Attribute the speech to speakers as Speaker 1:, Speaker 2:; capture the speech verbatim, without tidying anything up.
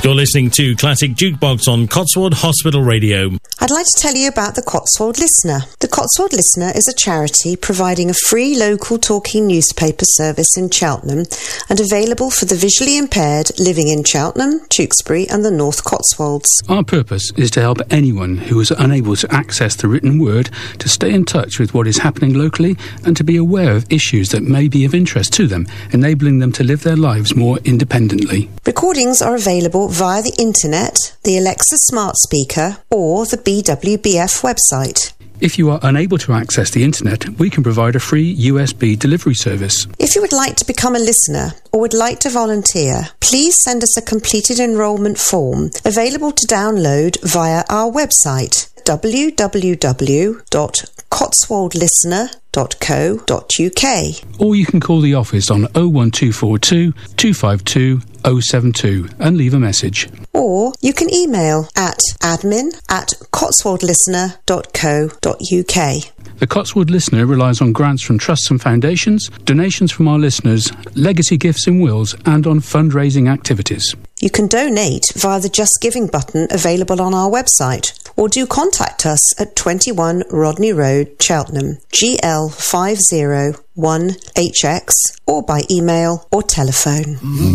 Speaker 1: You're listening to Classic Jukebox on Cotswold Hospital Radio.
Speaker 2: I'd like to tell you about the Cotswold Listener. The Cotswold Listener is a charity providing a free local talking newspaper service in Cheltenham and available for the visually impaired living in Cheltenham, Tewkesbury and the North Cotswolds.
Speaker 3: Our purpose is to help anyone who is unable to access the written word to stay in touch with what is happening locally and to be aware of issues that may be of interest to them, enabling them to live their lives more independently.
Speaker 2: Recordings are available via the internet, the Alexa smart speaker or the B W B F website.
Speaker 3: If you are unable to access the internet, we can provide a free U S B delivery service.
Speaker 2: If you would like to become a listener or would like to volunteer, please send us a completed enrolment form available to download via our website w w w dot cotswold listener dot co dot u k.
Speaker 3: Or you can call the office on oh one two four two, two five two, oh seven two and leave a message.
Speaker 2: Or you can email at admin at cotswold listener dot co dot u k.
Speaker 3: The Cotswold Listener relies on grants from trusts and foundations, donations from our listeners, legacy gifts and wills, and on fundraising activities.
Speaker 2: You can donate via the Just Giving button available on our website, or do contact us at twenty-one Rodney Road, Cheltenham, G L five oh one H X, or by email or telephone.